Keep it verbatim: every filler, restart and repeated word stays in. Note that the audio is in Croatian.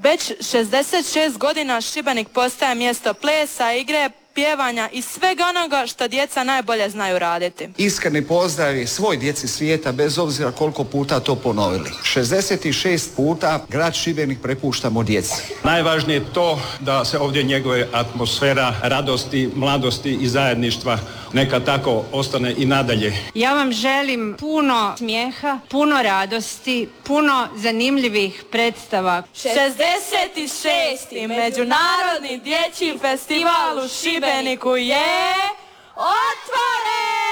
Već šezdeset šest godina Šibenik postaje mjesto plesa, igre, pjevanja i svega onoga što djeca najbolje znaju raditi. Iskreni pozdravi svoj djeci svijeta, bez obzira koliko puta to ponovili. šezdeset šest puta grad Šibenik prepuštamo djeci. Najvažnije je to da se ovdje njeguje atmosfera radosti, mladosti i zajedništva. Neka tako ostane i nadalje. Ja vam želim puno smijeha, puno radosti, puno zanimljivih predstava. šezdeset šesti Međunarodni dječji festival u Šibeniku je otvoren!